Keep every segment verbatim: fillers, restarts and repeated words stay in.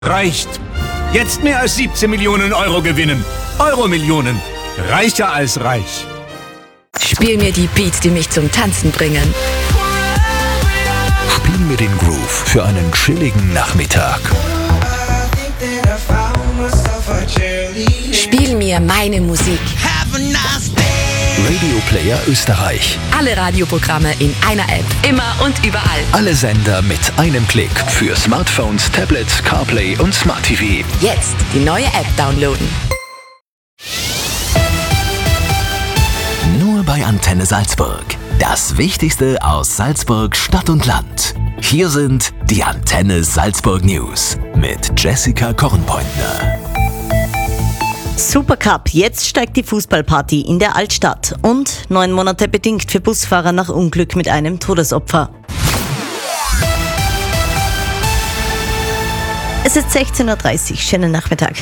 Reicht. Jetzt mehr als siebzehn Millionen Euro gewinnen. Euro-Millionen. Reicher als reich. Spiel mir die Beats, die mich zum Tanzen bringen. Spiel mir den Groove für einen chilligen Nachmittag. Spiel mir meine Musik. Radio Player Österreich. Alle Radioprogramme in einer App. Immer und überall. Alle Sender mit einem Klick. Für Smartphones, Tablets, CarPlay und Smart T V. Jetzt die neue App downloaden. Nur bei Antenne Salzburg. Das Wichtigste aus Salzburg, Stadt und Land. Hier sind die Antenne Salzburg News mit Jessica Kornpointner. Supercup, jetzt steigt die Fußballparty in der Altstadt und neun Monate bedingt für Busfahrer nach Unglück mit einem Todesopfer. Es ist sechzehn Uhr dreißig, schönen Nachmittag.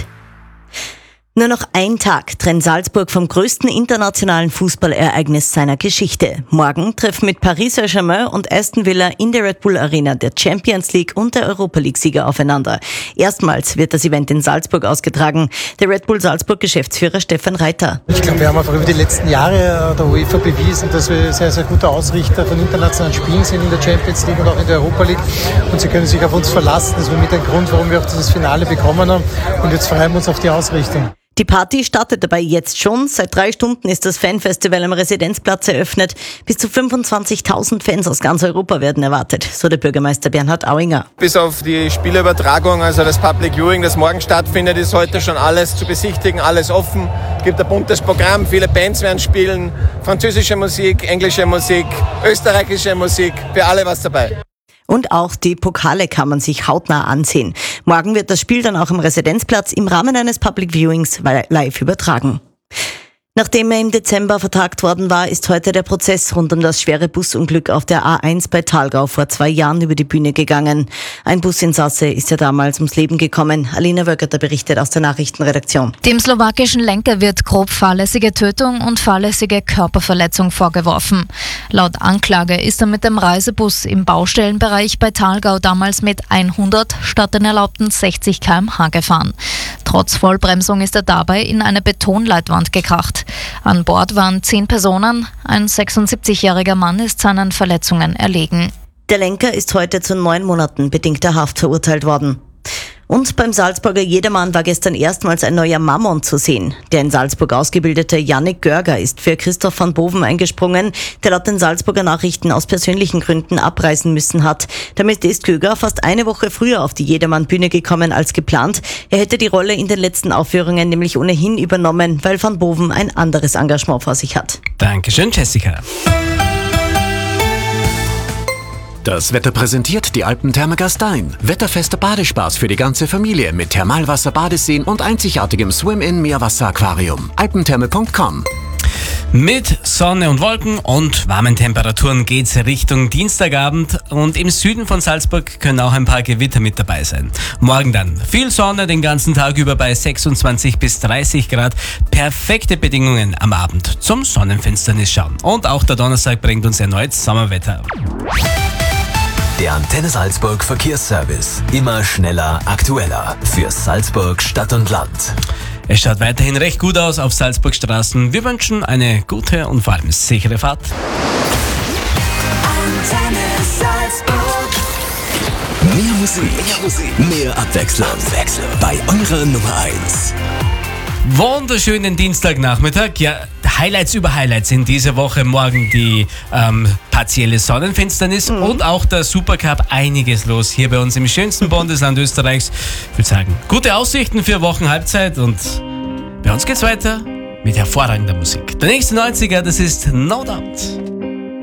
Nur noch ein Tag trennt Salzburg vom größten internationalen Fußballereignis seiner Geschichte. Morgen treffen mit Paris Saint-Germain und Aston Villa in der Red Bull Arena der Champions League und der Europa League-Sieger aufeinander. Erstmals wird das Event in Salzburg ausgetragen. Der Red Bull Salzburg-Geschäftsführer Stefan Reiter. Ich glaube, wir haben einfach über die letzten Jahre der UEFA bewiesen, dass wir sehr, sehr gute Ausrichter von internationalen Spielen sind in der Champions League und auch in der Europa League. Und sie können sich auf uns verlassen. Das war mit ein Grund, warum wir auch dieses Finale bekommen haben. Und jetzt freuen wir uns auf die Ausrichtung. Die Party startet dabei jetzt schon. Seit drei Stunden ist das Fanfestival am Residenzplatz eröffnet. Bis zu fünfundzwanzigtausend Fans aus ganz Europa werden erwartet, so der Bürgermeister Bernhard Auinger. Bis auf die Spielübertragung, also das Public Viewing, das morgen stattfindet, ist heute schon alles zu besichtigen, alles offen. Es gibt ein buntes Programm, viele Bands werden spielen, französische Musik, englische Musik, österreichische Musik, für alle was dabei. Und auch die Pokale kann man sich hautnah ansehen. Morgen wird das Spiel dann auch am Residenzplatz im Rahmen eines Public Viewings live übertragen. Nachdem er im Dezember vertagt worden war, ist heute der Prozess rund um das schwere Busunglück auf der A eins bei Thalgau vor zwei Jahren über die Bühne gegangen. Ein Businsasse ist ja damals ums Leben gekommen. Alina Wöckerter berichtet aus der Nachrichtenredaktion. Dem slowakischen Lenker wird grob fahrlässige Tötung und fahrlässige Körperverletzung vorgeworfen. Laut Anklage ist er mit dem Reisebus im Baustellenbereich bei Thalgau damals mit hundert statt den erlaubten sechzig Kilometer pro Stunde gefahren. Trotz Vollbremsung ist er dabei in eine Betonleitwand gekracht. An Bord waren zehn Personen. Ein sechsundsiebzigjähriger Mann ist seinen Verletzungen erlegen. Der Lenker ist heute zu neun Monaten bedingter Haft verurteilt worden. Und beim Salzburger Jedermann war gestern erstmals ein neuer Mammon zu sehen. Der in Salzburg ausgebildete Yannick Görger ist für Christoph van Boven eingesprungen, der laut den Salzburger Nachrichten aus persönlichen Gründen abreisen müssen hat. Damit ist Görger fast eine Woche früher auf die Jedermann-Bühne gekommen als geplant. Er hätte die Rolle in den letzten Aufführungen nämlich ohnehin übernommen, weil van Boven ein anderes Engagement vor sich hat. Dankeschön, Jessica. Das Wetter präsentiert die Alpentherme Gastein. Wetterfester Badespaß für die ganze Familie mit Thermalwasser, Badeseen und einzigartigem Swim-In-Meerwasser-Aquarium. alpentherme punkt com. Mit Sonne und Wolken und warmen Temperaturen geht's Richtung Dienstagabend und im Süden von Salzburg können auch ein paar Gewitter mit dabei sein. Morgen dann viel Sonne den ganzen Tag über bei sechsundzwanzig bis dreißig Grad. Perfekte Bedingungen am Abend zum Sonnenfinsternis schauen. Und auch der Donnerstag bringt uns erneut Sommerwetter. Der Antenne Salzburg Verkehrsservice. Immer schneller, aktueller. Für Salzburg, Stadt und Land. Es schaut weiterhin recht gut aus auf Salzburg Straßen. Wir wünschen eine gute und vor allem sichere Fahrt. Antenne Salzburg. Mehr Musik, mehr Musik, mehr Abwechslung. Abwechslung. Bei eurer Nummer eins. Wunderschönen Dienstagnachmittag. Ja, Highlights über Highlights in dieser Woche. Morgen die ähm, partielle Sonnenfinsternis mhm. und auch der Supercup. Einiges los hier bei uns im schönsten Bundesland Österreichs. Ich würde sagen, gute Aussichten für Wochenhalbzeit und bei uns geht's weiter mit hervorragender Musik. Der nächste neunziger, das ist No Doubt.